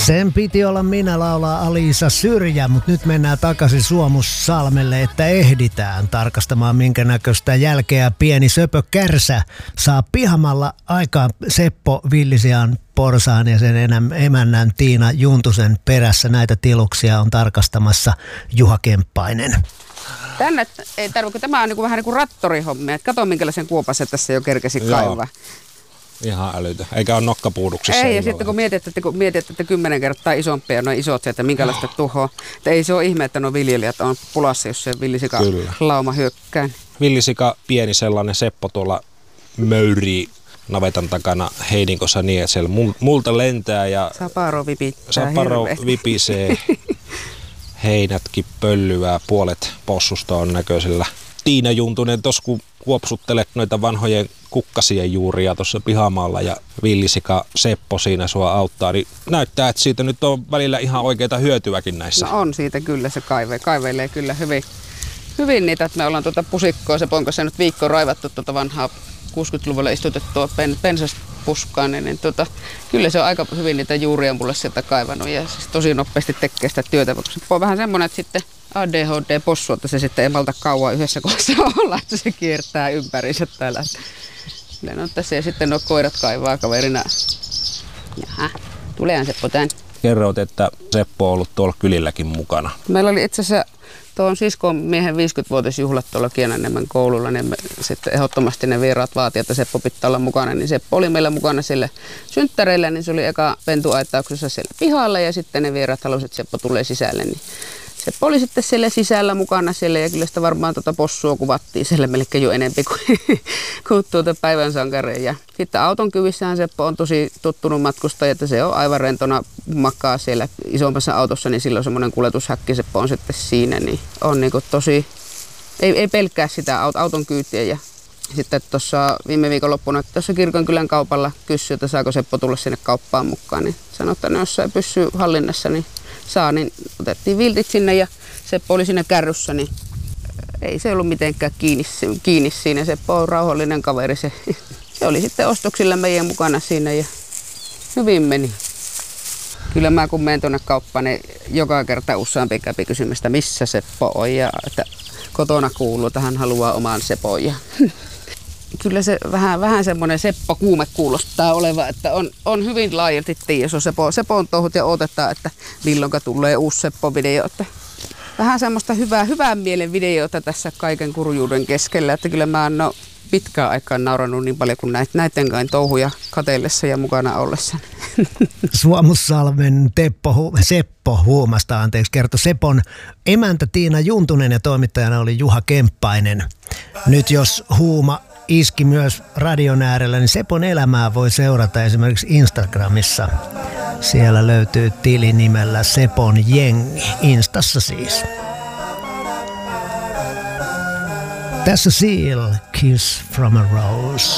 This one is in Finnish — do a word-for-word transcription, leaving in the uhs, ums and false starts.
Sen piti olla minä, laulaa Alisa Syrjä, mutta nyt mennään takaisin Suomussalmelle, että ehditään tarkastamaan minkä näköistä jälkeä pieni söpö kärsä saa pihamalla aikaan Seppo Villisian Porsaan ja sen emännän Tiina Juntusen perässä. Näitä tiluksia on tarkastamassa Juha Kemppainen. Tänne ei tarvitse, tämä on niin kuin vähän niin kuin rattorihommia. Kato minkälaisen kuopasen tässä jo kerkesi kaivaa. Ihan älytö. Eikä ole nokkapuuduksessa. Ei, ja sitten kun mietit, että, kun mietit, että kymmenen kertaa isompia noin isot sieltä, minkälaista tuhoa. Että ei se ole ihme, että nuo viljelijät on pulassa, jos se villisika lauma hyökkää. Villisika, pieni sellainen Seppo tuolla möyrii navetan takana heidinkossa niin, että siellä multa lentää ja Saparo vipittää Saparo vipisee. Heinätkin pöllyää, puolet possusta on näköisellä. Tiina Juntunen, tuossa kun kuopsuttelet noita vanhojen kukkasien juuria tuossa pihamaalla ja villisika Seppo siinä sua auttaa, niin näyttää, että siitä nyt on välillä ihan oikeita hyötyäkin näissä. No on siitä kyllä, se kaive, kaiveilee kyllä hyvin, hyvin niitä, että me ollaan tuota pusikkoa Sepon kanssa nyt viikko raivattu tuota vanhaa kuusikymmentäluvulla istutettua pen, pensaspuskaa, niin, niin tuota, kyllä se on aika hyvin niitä juuria mulle sieltä kaivannut ja siis tosi nopeasti tekee sitä työtä, koska Seppo on vähän semmoinen, että sitten A D H D-possu, että se sitten ei malta kauan yhdessä kohdassa olla, että se kiertää ympäriinsä täällä. Kyllä no tässä ja sitten nuo koirat kaivaa kaverina. Jaha, tuleehan Seppo tän. Kerroit, että Seppo on ollut tuolla kylilläkin mukana. Meillä oli itse asiassa tuon siskon miehen viisikymmenvuotisjuhlat tuolla Kienanniemen koululla, niin me sitten ehdottomasti ne vieraat vaati, että Seppo pitää olla mukana. Niin Seppo oli meillä mukana sille synttäreillä, niin se oli eka pentuaittauksessa siellä pihalla ja sitten ne vieraat halusivat, että Seppo tulee sisälle. Niin Seppo oli sitten siellä sisällä mukana siellä ja kyllä sitä varmaan tuota possua kuvattiin siellä melkein jo enempi kuin, kuin tuota päivän sankareen. Ja sitten auton kyvissähän Seppo on tosi tuttunut matkustaja, että se on aivan rentona makaa siellä isommassa autossa, niin silloin semmoinen kuljetushäkki Seppo on sitten siinä, niin on niin kuin tosi, ei, ei pelkkää sitä auton kyytiä. Ja sitten tuossa viime viikonloppuna tuossa Kirkonkylän kaupalla kysyi, että saako Seppo tulla sinne kauppaan mukaan, niin sanoi, että no, jos ei pysy hallinnassa, niin saa, niin otettiin viltit sinne ja Seppo oli siinä kärryssä, niin ei se ollut mitenkään kiinni, kiinni siinä. Seppo on rauhallinen kaveri. Se, se oli sitten ostoksilla meidän mukana siinä ja hyvin meni. Kyllä mä kun menen tuonne kauppaan, niin joka kerta useampi käpi kysymästä, missä Seppo on ja että kotona kuuluu, että hän haluaa oman Sepon. Ja kyllä se vähän, vähän semmoinen Seppo-kuume kuulostaa oleva, että on, on hyvin laajalti tieso Seppo, Sepon touhut ja odotetaan, että milloinka tulee uusi Seppo-video. Että vähän semmoista hyvää, hyvän mielen videota tässä kaiken kurjuuden keskellä, että kyllä mä en ole pitkään aikaan naurannut niin paljon kuin näiden kai touhuja katsellessa ja mukana ollessa. Suomussalmen Teppo, Seppo huomasta, anteeksi, kertoi Sepon emäntä Tiina Juntunen ja toimittajana oli Juha Kemppainen. Nyt jos huuma iski myös radion äärellä, niin Sepon elämää voi seurata esimerkiksi Instagramissa. Siellä löytyy tili nimellä Sepon jengi, Instassa siis. Tässä Seal, Kiss from a Rose.